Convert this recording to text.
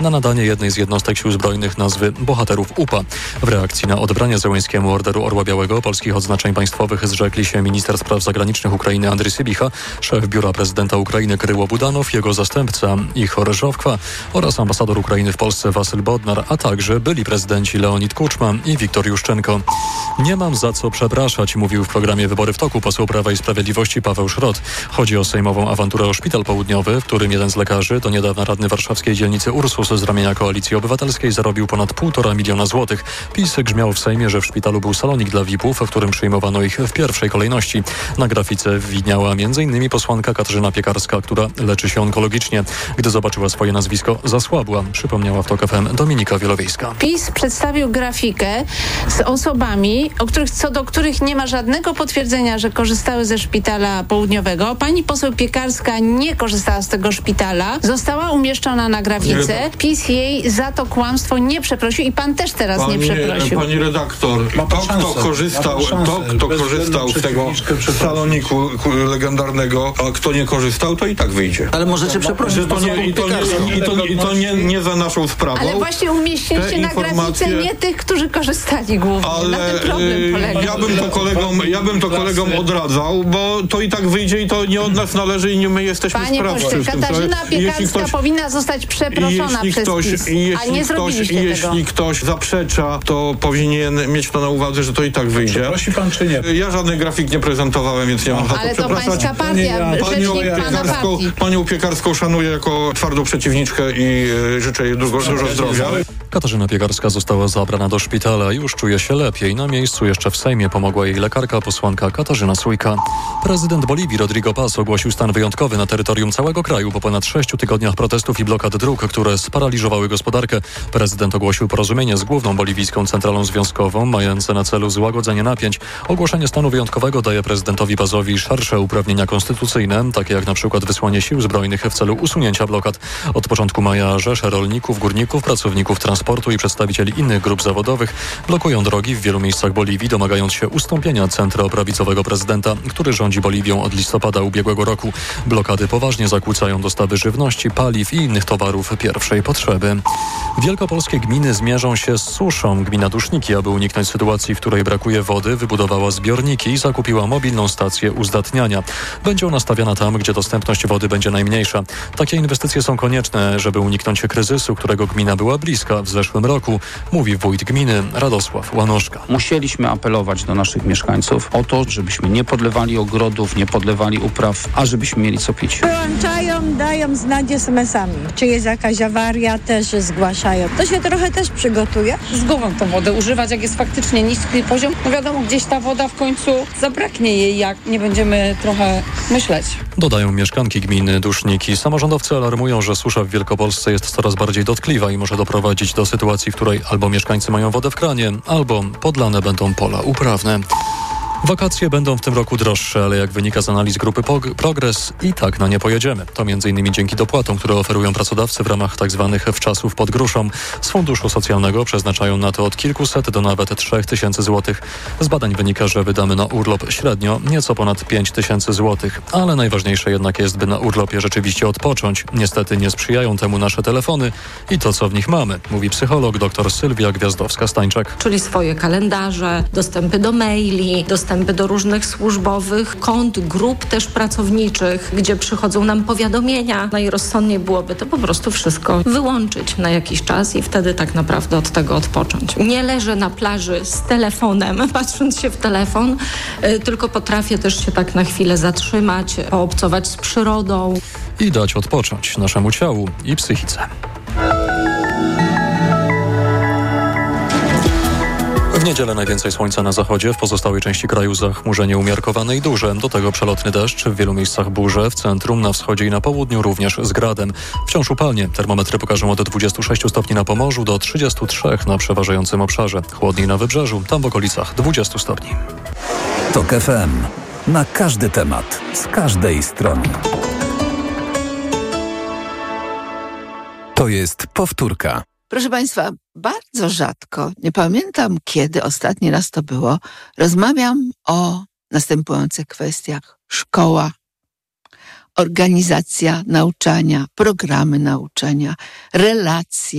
na nadanie jednej z jednostek sił zbrojnych nazwy Bohaterów UPA. W reakcji na odebranie Zełenskiemu Orderu Orła Białego polskich odznaczeń państwowych zrzekli się minister spraw zagranicznych Ukrainy Andriy Sybicha, szef biura prezydenta Ukrainy Kryło Budanow, jego zastępca Ichor Żowkwa oraz ambasador Ukrainy w Polsce Wasyl Bodnar, a także byli prezydenci Leonid Kuczma i Wiktor Juszczenko. Nie mam za co przepraszać, mówił w programie Wybory w toku poseł Prawa i Sprawiedliwości Paweł Szrot. Chodzi o sejmową awanturę o Szpital Południowy, w którym jeden z lekarzy, do niedawna radny warszawskiej dzielnicy Ursus z ramienia Koalicji Obywatelskiej, zarobił ponad 1,5 miliona złotych. PiS grzmiał w Sejmie, że w szpitalu był salonik dla VIP-ów, w którym przyjmowano ich w pierwszej kolejności. Na grafice widniała m.in. posłanka Katarzyna Piekarska, która leczy się onkologicznie. Gdy zobaczyła swoje nazwisko, zasłabła, przypomniała w TOK FM Dominika Wielowiejska. PiS przedstawił grafikę z osobami, co do których nie ma żadnego potwierdzenia, że korzystały ze Szpitala Południowego. Pani poseł Piekarska nie korzystała z tego szpitala. Została umieszczona na grafice. PiS jej za to kłamstwo nie przeprosił i pan też teraz nie przeprosił. Pani redaktor, kto korzystał z tego saloniku legendarnego, a kto nie korzystał, to i tak wyjdzie. Ale możecie przeprosić. I to nie za naszą sprawą. Ale właśnie umieściliście na grafice nie tych, którzy korzystali głównie. Ale na tym problem polega. Ja bym to kolegom odradzał, bo to i tak wyjdzie i to nie od nas należy i nie my jesteśmy sprawcy. Panie pośle, Katarzyna Piekarska powinna zostać przeproszona przez PiS, a nie zrobiliście tego. Jeśli ktoś zaprzecza, to powinien mieć to na uwadze, że to i tak wyjdzie. Przeprosi pan czy nie? Ja żadnych grafik nie prezentowałem, więc nie mam za to przepraszać. Ale to pańska partia, rzecznik pana partii. Panią Piekarską szanuję jako twardą przeciwniczkę i życzę jej dużo zdrowia. Katarzyna Piekarska została zabrana do szpitala i już czuje się lepiej. Na miejscu jeszcze w Sejmie pomogła jej lekarka, posłanka Katarzyna Sójka. Prezydent Boliwii Rodrigo Paz ogłosił stan wyjątkowy na terytorium całego kraju po ponad 6 tygodniach protestów i blokad dróg, które sparaliżowały gospodarkę. Prezydent ogłosił porozumienie z główną boliwijską centralą związkową, mające na celu złagodzenie napięć. Ogłoszenie stanu wyjątkowego daje prezydentowi Pazowi szersze uprawnienia konstytucyjne, takie jak na przykład wysłanie sił zbrojnych w celu usunięcia blokad. Od początku maja rzesze rolników, górników, pracowników transportu i przedstawicieli innych grup zawodowych blokują drogi w wielu miejscach Boliwii, domagając się ustąpienia centroprawicowego prezydenta, który rządzi Boliwią od listopada ubiegłego roku. Blokady poważnie zakłócają dostawy żywności, paliw i innych towarów pierwszej potrzeby. Wielkopolskie gminy zmierzą się z suszą. Gmina Duszniki, aby uniknąć sytuacji, w której brakuje wody, wybudowała zbiorniki i zakupiła mobilną stację uzdatniania. Będzie ona stawiana tam, gdzie dostępność wody będzie najmniejsza. Takie inwestycje są konieczne, żeby uniknąć kryzysu, którego gmina była bliska w zeszłym roku, mówi wójt gminy Radosław Łanoszka. Musieliśmy apelować do naszych mieszkańców o to, żebyśmy nie podlewali ogrodów, nie podlewali upraw, a żebyśmy mieli co pić. Wyłączają, dają znać SMS-ami. Czy jest jakaś awaria, też zgłaszają. To się trochę też przygotuje. Z głową tą wodę używać, jak jest faktycznie niski poziom. No wiadomo, gdzieś ta woda w końcu zabraknie jej, jak nie będziemy trochę myśleć. Dodają mieszkanki gminy Duszniki. Samorządowcy alarmują, że susza w Wielkopolsce jest coraz bardziej dotkliwa i może doprowadzić do sytuacji, w której albo mieszkańcy mają wodę w kranie, albo podlane będą pola uprawne. Wakacje będą w tym roku droższe, ale jak wynika z analiz grupy Progres, i tak na nie pojedziemy. To m.in. dzięki dopłatom, które oferują pracodawcy w ramach tzw. wczasów pod gruszą. Z funduszu socjalnego przeznaczają na to od kilkuset do nawet 3000 złotych. Z badań wynika, że wydamy na urlop średnio nieco ponad 5000 złotych. Ale najważniejsze jednak jest, by na urlopie rzeczywiście odpocząć. Niestety nie sprzyjają temu nasze telefony i to, co w nich mamy, mówi psycholog dr Sylwia Gwiazdowska-Stańczak. Czyli swoje kalendarze, dostępy do maili, dostępy do różnych służbowych kont, grup też pracowniczych, gdzie przychodzą nam powiadomienia. Najrozsądniej byłoby to po prostu wszystko wyłączyć na jakiś czas i wtedy tak naprawdę od tego odpocząć. Nie leżę na plaży z telefonem, patrząc się w telefon, tylko potrafię też się tak na chwilę zatrzymać, poobcować z przyrodą. I dać odpocząć naszemu ciału i psychice. W niedzielę najwięcej słońca na zachodzie, w pozostałej części kraju zachmurzenie umiarkowane i duże. Do tego przelotny deszcz, w wielu miejscach burze, w centrum, na wschodzie i na południu również z gradem. Wciąż upalnie. Termometry pokażą od 26 stopni na Pomorzu do 33 na przeważającym obszarze. Chłodniej na Wybrzeżu, tam w okolicach 20 stopni. TOK FM. Na każdy temat, z każdej strony. To jest powtórka. Proszę Państwa, bardzo rzadko, nie pamiętam kiedy ostatni raz to było, rozmawiam o następujących kwestiach. Szkoła, organizacja nauczania, programy nauczania, relacje